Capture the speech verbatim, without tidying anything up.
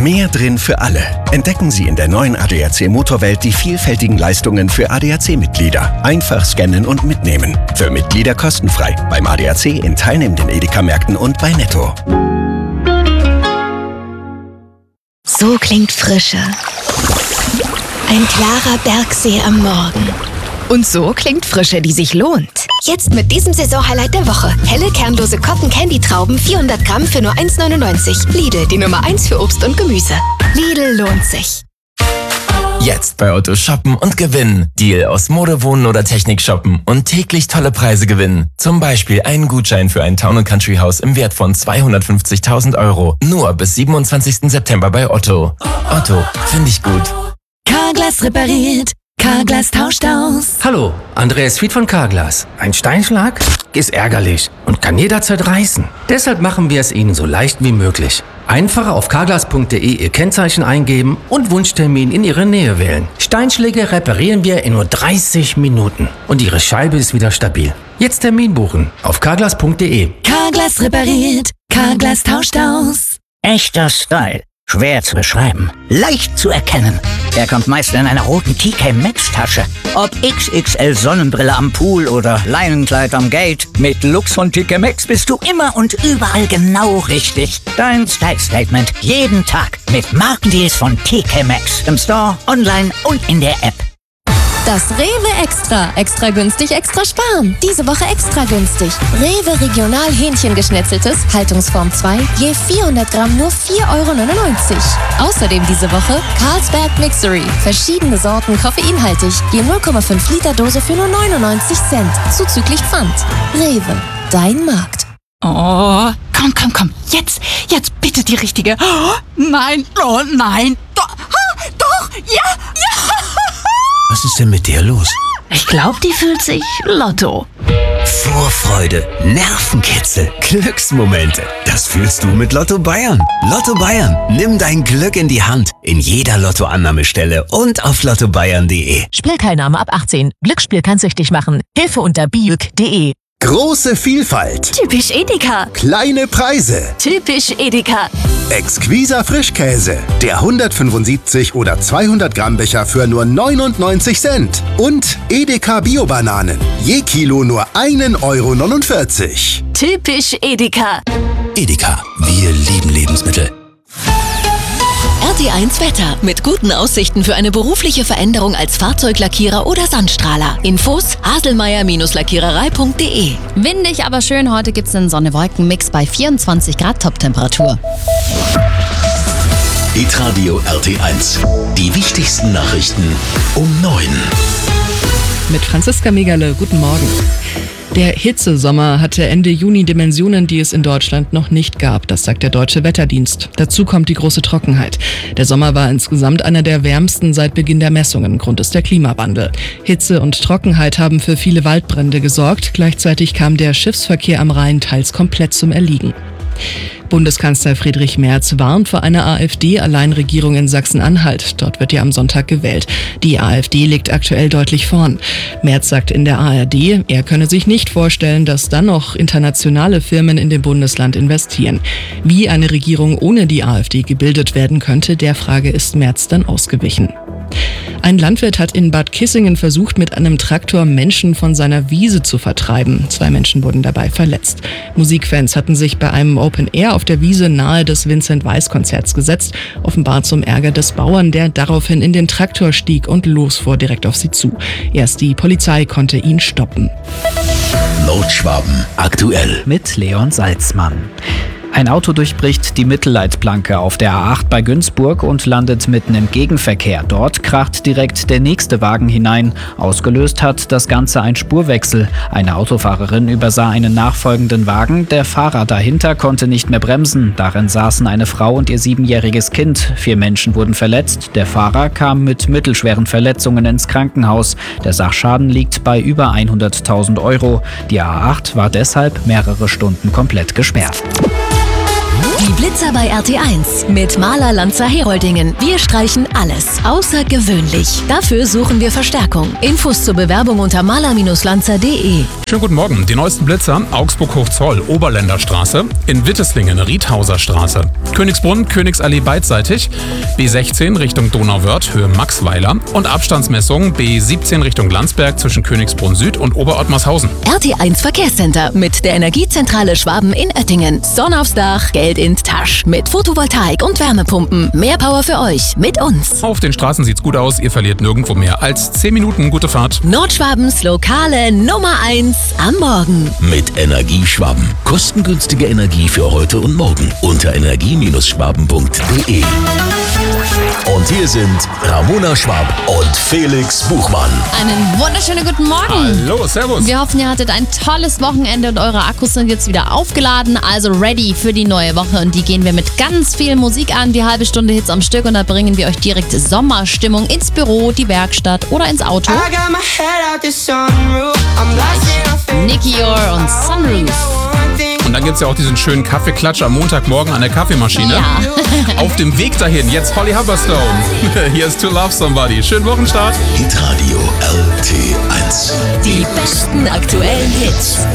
Mehr drin für alle. Entdecken Sie in der neuen A D A C Motorwelt die vielfältigen Leistungen für A D A C-Mitglieder. Einfach scannen und mitnehmen. Für Mitglieder kostenfrei. Beim A D A C in teilnehmenden Edeka-Märkten und bei Netto. So klingt Frische. Ein klarer Bergsee am Morgen. Und so klingt Frische, die sich lohnt. Jetzt mit diesem Saisonhighlight der Woche. Helle, kernlose Cotton-Candy-Trauben, vierhundert Gramm für nur eins neunundneunzig. Lidl, die Nummer eins für Obst und Gemüse. Lidl lohnt sich. Jetzt bei Otto shoppen und gewinnen. Deal aus Mode, Wohnen oder Technik shoppen und täglich tolle Preise gewinnen. Zum Beispiel einen Gutschein für ein Town and Country Haus im Wert von zweihundertfünfzigtausend Euro. Nur bis siebenundzwanzigsten September bei Otto. Otto, finde ich gut. Carglass repariert. Carglass tauscht aus. Hallo, Andreas Fied von Carglass. Ein Steinschlag ist ärgerlich und kann jederzeit reißen. Deshalb machen wir es Ihnen so leicht wie möglich. Einfach auf carglass punkt de Ihr Kennzeichen eingeben und Wunschtermin in Ihre Nähe wählen. Steinschläge reparieren wir in nur dreißig Minuten und Ihre Scheibe ist wieder stabil. Jetzt Termin buchen auf carglass punkt de. Carglass repariert. Carglass tauscht aus. Echter Style. Schwer zu beschreiben, leicht zu erkennen. Er kommt meist in einer roten T K Maxx Tasche. Ob X X L Sonnenbrille am Pool oder Leinenkleid am Gate, mit Lux von T K Maxx bist du immer und überall genau richtig. Dein Style Statement jeden Tag mit Markendeals von T K Maxx. Im Store, online und in der App. Das Rewe Extra. Extra günstig, extra sparen. Diese Woche extra günstig. Rewe Regional Hähnchengeschnetzeltes, Haltungsform zwei, je vierhundert Gramm nur vier Euro neunundneunzig. Außerdem diese Woche Carlsberg Mixery. Verschiedene Sorten koffeinhaltig. Je null Komma fünf Liter Dose für nur neunundneunzig Cent. Zuzüglich Pfand. Rewe. Dein Markt. Oh, komm, komm, komm. Jetzt, jetzt bitte die richtige. Oh, nein, oh nein. Doch, ah, doch, ja, ja. Was ist denn mit dir los? Ich glaube, die fühlt sich Lotto. Vorfreude, Nervenkitzel, Glücksmomente. Das fühlst du mit Lotto Bayern. Lotto Bayern. Nimm dein Glück in die Hand. In jeder Lottoannahmestelle und auf lotto bayern punkt de. Spielteilnahme ab achtzehn. Glücksspiel kann süchtig machen. Hilfe unter biuk punkt de. Große Vielfalt. Typisch Edeka. Kleine Preise. Typisch Edeka. Exquiser Frischkäse. Der hundertfünfundsiebzig oder zweihundert Gramm Becher für nur neunundneunzig Cent. Und Edeka Bio-Bananen. Je Kilo nur ein Euro neunundvierzig. Typisch Edeka. Edeka. Wir lieben Lebensmittel. R T eins Wetter. Mit guten Aussichten für eine berufliche Veränderung als Fahrzeuglackierer oder Sandstrahler. Infos haselmeier Lackiererei punkt de. Windig, aber schön. Heute gibt es einen Sonne-Wolken-Mix bei vierundzwanzig Grad Top-Temperatur. Hitradio R T eins. Die wichtigsten Nachrichten um neun. Mit Franziska Megale, guten Morgen. Der Hitzesommer hatte Ende Juni Dimensionen, die es in Deutschland noch nicht gab. Das sagt der Deutsche Wetterdienst. Dazu kommt die große Trockenheit. Der Sommer war insgesamt einer der wärmsten seit Beginn der Messungen. Grund ist der Klimawandel. Hitze und Trockenheit haben für viele Waldbrände gesorgt. Gleichzeitig kam der Schiffsverkehr am Rhein teils komplett zum Erliegen. Bundeskanzler Friedrich Merz warnt vor einer AfD-Alleinregierung in Sachsen-Anhalt. Dort wird ja am Sonntag gewählt. Die AfD liegt aktuell deutlich vorn. Merz sagt in der A R D, er könne sich nicht vorstellen, dass dann noch internationale Firmen in dem Bundesland investieren. Wie eine Regierung ohne die AfD gebildet werden könnte, der Frage ist Merz dann ausgewichen. Ein Landwirt hat in Bad Kissingen versucht, mit einem Traktor Menschen von seiner Wiese zu vertreiben. Zwei Menschen wurden dabei verletzt. Musikfans hatten sich bei einem Open Air auf der Wiese nahe des Vincent-Weiss-Konzerts gesetzt, offenbar zum Ärger des Bauern, der daraufhin in den Traktor stieg und losfuhr direkt auf sie zu. Erst die Polizei konnte ihn stoppen. Nordschwaben aktuell mit Leon Salzmann. Ein Auto durchbricht die Mittelleitplanke auf der A acht bei Günzburg und landet mitten im Gegenverkehr. Dort kracht direkt der nächste Wagen hinein. Ausgelöst hat das Ganze ein Spurwechsel. Eine Autofahrerin übersah einen nachfolgenden Wagen. Der Fahrer dahinter konnte nicht mehr bremsen. Darin saßen eine Frau und ihr siebenjähriges Kind. Vier Menschen wurden verletzt. Der Fahrer kam mit mittelschweren Verletzungen ins Krankenhaus. Der Sachschaden liegt bei über hunderttausend Euro. Die A acht war deshalb mehrere Stunden komplett gesperrt. Die Blitzer bei R T eins mit Maler Lanzer Heroldingen. Wir streichen alles außergewöhnlich. Dafür suchen wir Verstärkung. Infos zur Bewerbung unter maler Lanzer punkt de. Schönen guten Morgen. Die neuesten Blitzer: Augsburg-Hochzoll, Oberländerstraße, in Witteslingen, Riedhauser Straße, Königsbrunn, Königsallee beidseitig, B sechzehn Richtung Donauwörth, Höhe Maxweiler und Abstandsmessung B siebzehn Richtung Landsberg zwischen Königsbrunn Süd und Oberottmarshausen. R T eins Verkehrscenter mit der Energiezentrale Schwaben in Oettingen. Sonne aufs Dach, Geld in die Tasche. Mit Photovoltaik und Wärmepumpen. Mehr Power für euch mit uns. Auf den Straßen sieht's gut aus. Ihr verliert nirgendwo mehr als zehn Minuten. Gute Fahrt. Nordschwabens lokale Nummer eins am Morgen. Mit Energieschwaben. Kostengünstige Energie für heute und morgen. Unter energie Schwaben punkt de. Und hier sind Ramona Schwab und Felix Buchmann. Einen wunderschönen guten Morgen. Hallo, servus. Wir hoffen, ihr hattet ein tolles Wochenende und eure Akkus sind jetzt wieder aufgeladen, also ready für die neue Woche. Und die gehen wir mit ganz viel Musik an, die halbe Stunde Hits am Stück. Und da bringen wir euch direkt Sommerstimmung ins Büro, die Werkstatt oder ins Auto. Nicky Orr und Sunroof. Und dann gibt's ja auch diesen schönen Kaffeeklatsch am Montagmorgen an der Kaffeemaschine. Ja. Auf dem Weg dahin, jetzt Holly Humberstone. Hier ist To Love Somebody. Schönen Wochenstart. Hitradio R T eins. Die besten aktuellen Hits.